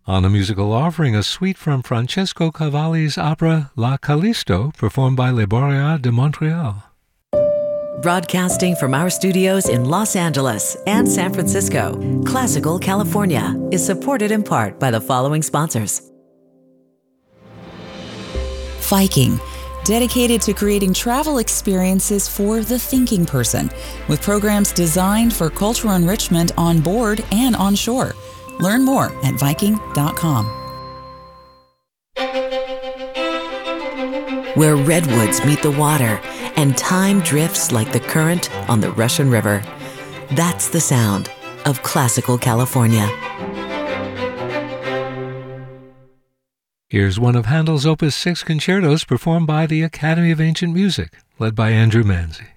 On a musical offering, a suite from Francesco Cavalli's opera La Callisto, performed by Les Boréas de Montréal. Broadcasting from our studios in Los Angeles and San Francisco, Classical California is supported in part by the following sponsors. Viking, dedicated to creating travel experiences for the thinking person, with programs designed for cultural enrichment on board and on shore. Learn more at Viking.com. Where redwoods meet the water and time drifts like the current on the Russian River. That's the sound of Classical California. Here's one of Handel's Opus 6 concertos performed by the Academy of Ancient Music, led by Andrew Manzi.